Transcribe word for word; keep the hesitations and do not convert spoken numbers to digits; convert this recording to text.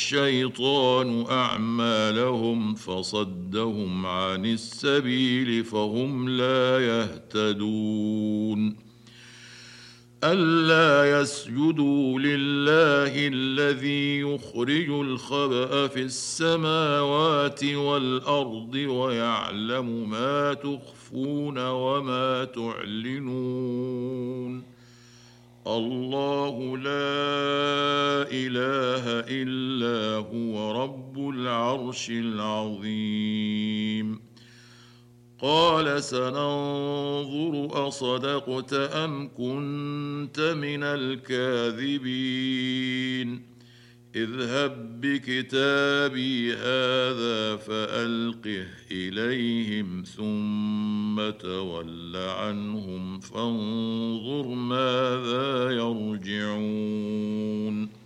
الشيطان أعمالهم فصدهم عن السبيل فهم لا يهتدون ألا يسجدوا لله الذي يخرج الخبأ في السماوات والأرض ويعلم ما تخفون وما تعلنون الله لا إله إلا هو رب العرش العظيم قال سننظر أصدقت أم كنت من الكاذبين اذهب بكتابي هذا فألقه إليهم ثم تول عنهم فانظر ماذا يرجعون